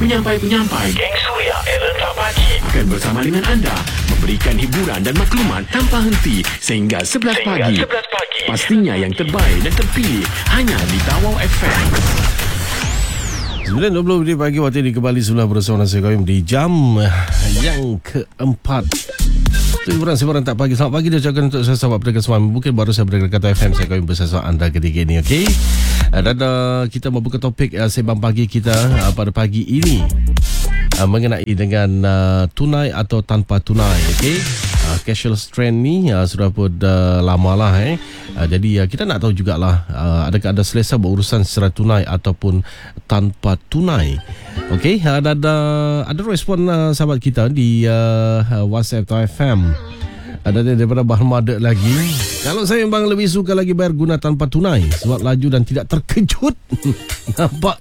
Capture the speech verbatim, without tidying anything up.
Penyampai-penyampai Geng Suria Era Pagi akan bersama dengan anda memberikan hiburan dan maklumat tanpa henti sehingga sebelas pagi. sebelas pagi. Pastinya yang terbaik dan terpilih hanya di Tawau F M. sembilan dua puluh minit pagi waktu ini kembali sudah bersama saya Qayyum di jam yang keempat. Hiburan sebarang tak pagi. Selamat pagi dia ucapkan untuk saya sahabat pendengar semua. Mungkin baru saya berdengar kata F M saya Qayyum bersama anda ketika ini, okey. Dan uh, kita membuka topik uh, sembang pagi kita uh, pada pagi ini uh, mengenai dengan uh, tunai atau tanpa tunai, okey. Uh, casual strain ni uh, sudah pun uh, lama lah eh. Uh, jadi uh, kita nak tahu jugalah uh, adakah anda selesa berurusan secara tunai ataupun tanpa tunai. Okey, uh, dan uh, ada respon uh, sahabat kita di uh, uh, WhatsApp Tawau F M. Ada daripada Bahmada lagi. Kalau saya memang lebih suka lagi bayar guna tanpa tunai sebab laju dan tidak terkejut. Nampak